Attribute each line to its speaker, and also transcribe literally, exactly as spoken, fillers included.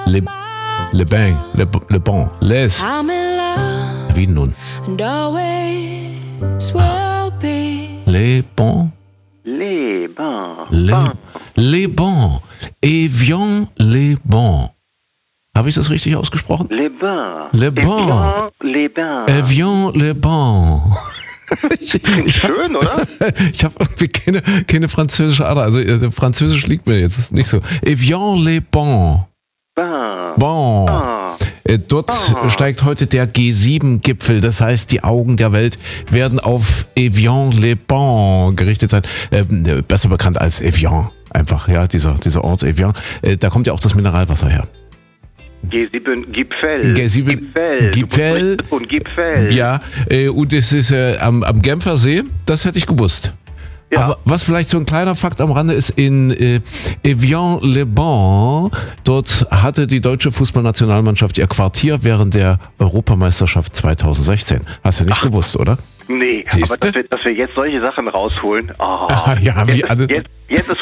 Speaker 1: Le, le Bain, Le, Le Bon, Les. Wie nun? Le Bon.
Speaker 2: Les Bons.
Speaker 1: Le, Les Bons. Evian Les Bons. Habe ich das richtig ausgesprochen?
Speaker 2: Les Bons.
Speaker 1: Les Bons.
Speaker 2: Les Bons.
Speaker 1: Evian Les Bons.
Speaker 2: Ich, ich Schön, hab, oder?
Speaker 1: Ich habe irgendwie keine, keine französische Ader. Also äh, Französisch liegt mir jetzt nicht so. Evian Les Bons.
Speaker 2: Bon.
Speaker 1: Bon. Äh, dort
Speaker 2: bon.
Speaker 1: steigt heute der G sieben Gipfel. Das heißt, die Augen der Welt werden auf Evian Les Bons gerichtet sein. Äh, besser bekannt als Evian. Einfach, ja, dieser, dieser Ort Evian. Äh, da kommt ja auch das Mineralwasser her.
Speaker 2: G sieben Gipfel.
Speaker 1: G sieben
Speaker 2: Gipfel.
Speaker 1: Gipfel.
Speaker 2: Und Gipfel.
Speaker 1: Ja, äh, und das ist äh, am, am Genfer See, das hätte ich gewusst. Ja. Aber was vielleicht so ein kleiner Fakt am Rande ist, in äh, Evian-les-Bains, dort hatte die deutsche Fußballnationalmannschaft ihr Quartier während der Europameisterschaft zweitausendsechzehn. Hast du nicht Ach. gewusst, oder?
Speaker 2: Nee,
Speaker 1: Siehste?
Speaker 2: aber dass wir, dass wir jetzt solche Sachen rausholen. Oh,
Speaker 1: ah, ja,
Speaker 2: jetzt,
Speaker 1: wie alle.
Speaker 2: Jetzt, jetzt ist